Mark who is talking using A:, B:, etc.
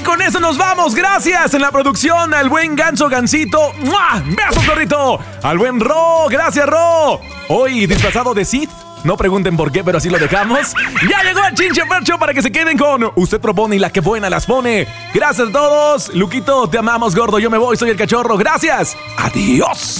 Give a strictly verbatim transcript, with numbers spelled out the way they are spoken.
A: con eso nos vamos. Gracias en la producción al buen Ganso Gansito. ¡Mua! ¡Besos, gordito! Al buen Ro. Gracias, Ro. Hoy disfrazado de Sith. No pregunten por qué, pero así lo dejamos. Ya llegó el Chinche Percho para que se queden con Usted Propone y la que buena las pone. Gracias a todos. Luquito, te amamos, gordo. Yo me voy, soy el cachorro. Gracias. Adiós.